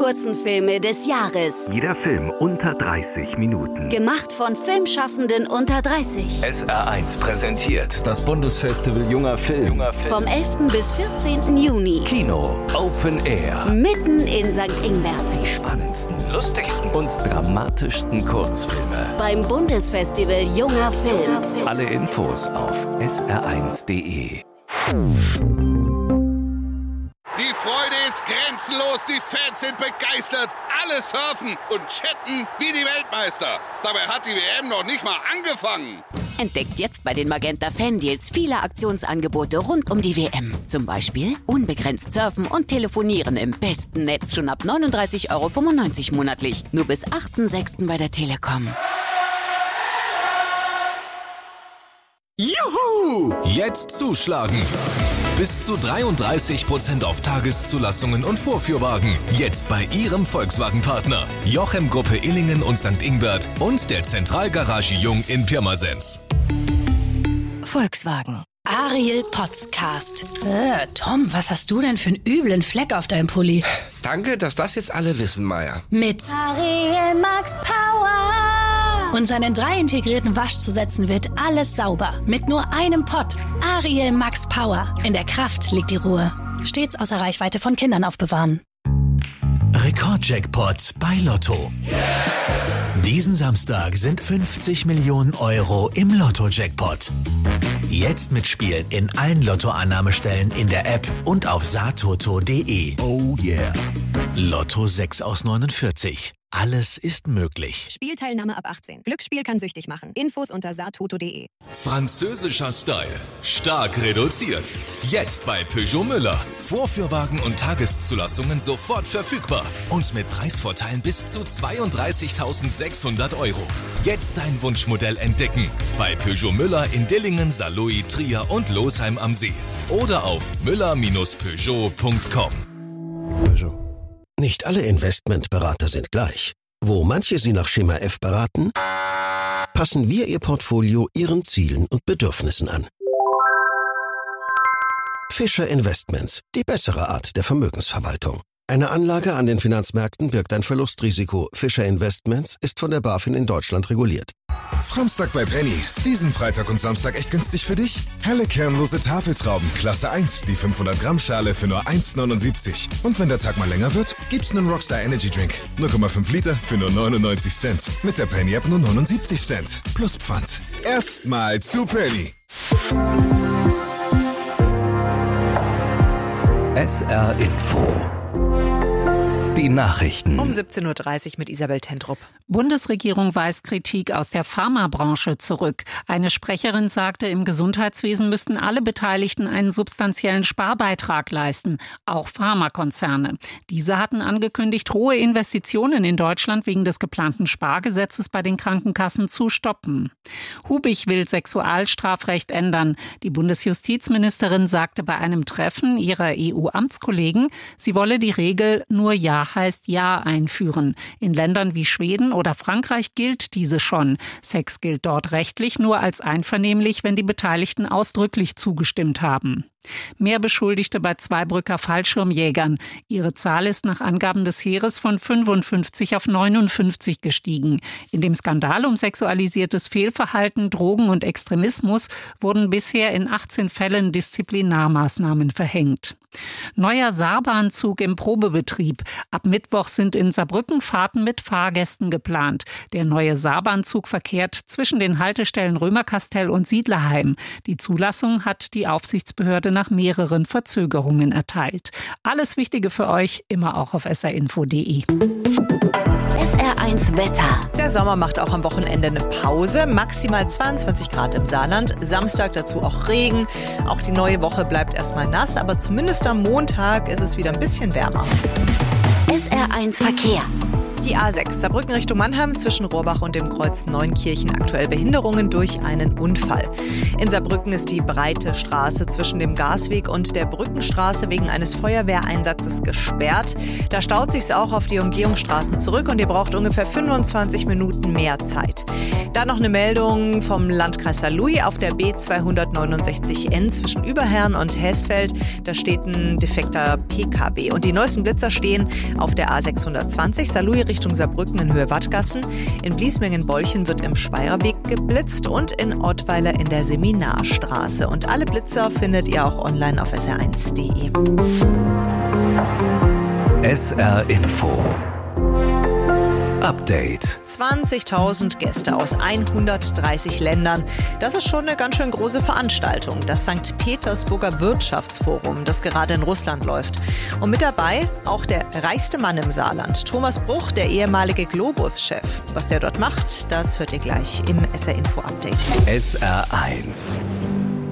kurzen Filme des Jahres. Jeder Film unter 30 Minuten. Gemacht von Filmschaffenden unter 30. SR1 präsentiert das Bundesfestival Junger Film. Vom 11. bis 14. Juni. Kino, Open Air. Mitten in St. Ingbert. Die spannendsten, lustigsten und dramatischsten Kurzfilme. Beim Bundesfestival Junger Film. Alle Infos auf sr1.de. Die Freude ist grenzenlos, die Fans sind begeistert, alle surfen und chatten wie die Weltmeister. Dabei hat die WM noch nicht mal angefangen. Entdeckt jetzt bei den Magenta Fan-Deals viele Aktionsangebote rund um die WM. Zum Beispiel unbegrenzt surfen und telefonieren im besten Netz schon ab 39,95 € monatlich. Nur bis 8.6. bei der Telekom. Juhu! Jetzt zuschlagen! Bis zu 33% auf Tageszulassungen und Vorführwagen. Jetzt bei Ihrem Volkswagen-Partner. Jochem Gruppe Illingen und St. Ingbert und der Zentralgarage Jung in Pirmasens. Volkswagen. Ariel Podcast. Tom, was hast du denn für einen üblen Fleck auf deinem Pulli? Danke, dass das jetzt alle wissen, Maya. Mit Ariel Max Power. Und seinen 3 integrierten Waschzusätzen wird alles sauber. Mit nur einem Pott. Ariel Max Power. In der Kraft liegt die Ruhe. Stets außer Reichweite von Kindern aufbewahren. Rekordjackpot bei Lotto. Diesen Samstag sind 50 Millionen € im Lotto-Jackpot. Jetzt mitspielen in allen Lottoannahmestellen in der App und auf satoto.de. Oh yeah. Lotto 6 aus 49. Alles ist möglich. Spielteilnahme ab 18. Glücksspiel kann süchtig machen. Infos unter satoto.de. Französischer Style. Stark reduziert. Jetzt bei Peugeot Müller. Vorführwagen und Tageszulassungen sofort verfügbar. Und mit Preisvorteilen bis zu 32.600 €. Jetzt dein Wunschmodell entdecken. Bei Peugeot Müller in Dillingen, Saarlouis, Trier und Losheim am See. Oder auf müller-peugeot.com. Peugeot. Nicht alle Investmentberater sind gleich. Wo manche Sie nach Schema F beraten, passen wir Ihr Portfolio Ihren Zielen und Bedürfnissen an. Fischer Investments, die bessere Art der Vermögensverwaltung. Eine Anlage an den Finanzmärkten birgt ein Verlustrisiko. Fischer Investments ist von der BaFin in Deutschland reguliert. Framstag bei Penny. Diesen Freitag und Samstag echt günstig für dich? Helle kernlose Tafeltrauben, Klasse 1, die 500 Gramm Schale für nur 1,79. Und wenn der Tag mal länger wird, gibt's einen Rockstar Energy Drink. 0,5 Liter für nur 99 Cent. Mit der Penny App nur 79 Cent. Plus Pfand. Erstmal zu Penny. SR Info. Die Nachrichten. Um 17.30 Uhr mit Isabel Tendrup. Bundesregierung weist Kritik aus der Pharmabranche zurück. Eine Sprecherin sagte, im Gesundheitswesen müssten alle Beteiligten einen substanziellen Sparbeitrag leisten, auch Pharmakonzerne. Diese hatten angekündigt, hohe Investitionen in Deutschland wegen des geplanten Spargesetzes bei den Krankenkassen zu stoppen. Hubig will Sexualstrafrecht ändern. Die Bundesjustizministerin sagte bei einem Treffen ihrer EU-Amtskollegen, sie wolle die Regel nur Ja heißt Ja einführen. In Ländern wie Schweden oder Frankreich gilt diese schon. Sex gilt dort rechtlich nur als einvernehmlich, wenn die Beteiligten ausdrücklich zugestimmt haben. Mehr Beschuldigte bei Zweibrücker Fallschirmjägern. Ihre Zahl ist nach Angaben des Heeres von 55 auf 59 gestiegen. In dem Skandal um sexualisiertes Fehlverhalten, Drogen und Extremismus wurden bisher in 18 Fällen Disziplinarmaßnahmen verhängt. Neuer Saarbahnzug im Probebetrieb. Ab Mittwoch sind in Saarbrücken Fahrten mit Fahrgästen geplant. Der neue Saarbahnzug verkehrt zwischen den Haltestellen Römerkastell und Siedlerheim. Die Zulassung hat die Aufsichtsbehörde nach mehreren Verzögerungen erteilt. Alles Wichtige für euch immer auch auf srinfo.de. SR1 Wetter. Der Sommer macht auch am Wochenende eine Pause. Maximal 22 Grad im Saarland. Samstag dazu auch Regen. Auch die neue Woche bleibt erstmal nass, aber zumindest am Montag ist es wieder ein bisschen wärmer. SR1 Verkehr. Die A6 Saarbrücken Richtung Mannheim zwischen Rohrbach und dem Kreuz Neunkirchen aktuell Behinderungen durch einen Unfall. In Saarbrücken ist die breite Straße zwischen dem Gasweg und der Brückenstraße wegen eines Feuerwehreinsatzes gesperrt. Da staut sich's auch auf die Umgehungsstraßen zurück und ihr braucht ungefähr 25 Minuten mehr Zeit. Dann noch eine Meldung vom Landkreis Saarlouis auf der B269N zwischen Überherrn und Heßfeld. Da steht ein defekter PKW. Und die neuesten Blitzer stehen auf der A620 Saarlouis Richtung Saarbrücken in Höhe Wattgassen. In Bliesmingen-Bolchen wird im Speierweg geblitzt und in Ottweiler in der Seminarstraße. Und alle Blitzer findet ihr auch online auf sr1.de. SR Info Update. 20.000 Gäste aus 130 Ländern. Das ist schon eine ganz schön große Veranstaltung. Das St. Petersburger Wirtschaftsforum, das gerade in Russland läuft. Und mit dabei auch der reichste Mann im Saarland, Thomas Bruch, der ehemalige Globus-Chef. Was der dort macht, das hört ihr gleich im SR Info Update. SR1